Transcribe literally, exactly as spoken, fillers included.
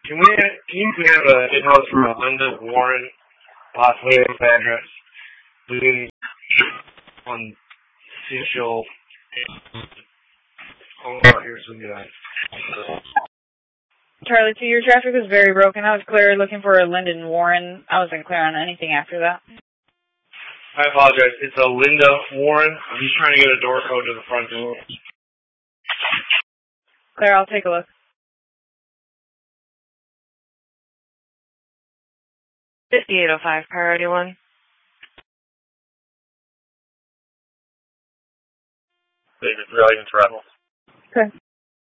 Can we, can you have a in-house from a Linda Warren, Las Vegas address? Please, on official, oh, here's some guy. Charlie, so your traffic was very broken. I was clear looking for a Lyndon Warren. I wasn't clear on anything after that. I apologize. It's a Linda Warren. I'm just trying to get a door code to the front door. Claire, I'll take a look. fifty-eight oh five, priority one. David, Brilliant Travel. Okay.